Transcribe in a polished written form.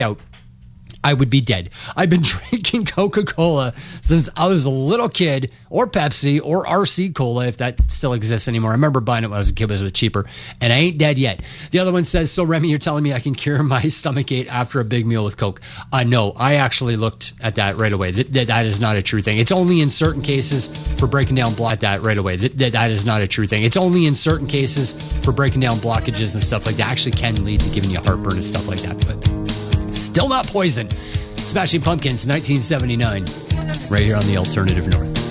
out, I would be dead. I've been drinking Coca-Cola since I was a little kid, or Pepsi, or RC Cola, if that still exists anymore. I remember buying it when I was a kid because it was cheaper, and I ain't dead yet. The other one says, so Remy, you're telling me I can cure my stomachache after a big meal with Coke? No, I actually looked at that right away. That is not a true thing. It's only in certain cases for breaking down that right away. That is not a true thing. It's only in certain cases for breaking down blockages and stuff like that. Actually can lead to giving you heartburn and stuff like that, but still not poison. Smashing Pumpkins, 1979, right here on the Alternative North.